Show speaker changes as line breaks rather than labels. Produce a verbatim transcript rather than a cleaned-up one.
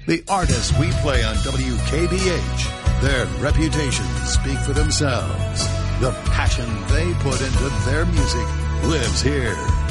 The artists we play on W K B H, their reputations speak for themselves. The passion they put into their music lives here.